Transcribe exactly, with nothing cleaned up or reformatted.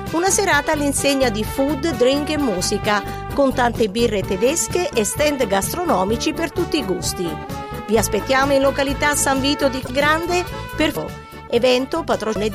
Una serata all'insegna di food, drink e musica, con tante birre tedesche e stand gastronomici per tutti i gusti. Vi aspettiamo in località San Vito di Grande per evento patrocinio